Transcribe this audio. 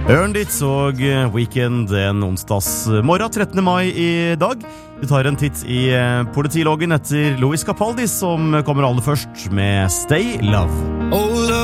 Ørndits og Weekend en onsdagsmorgen 13. mai i dag. Vi tar en titt i politiloggen etter Louis Capaldi, som kommer aller først med Stay Love.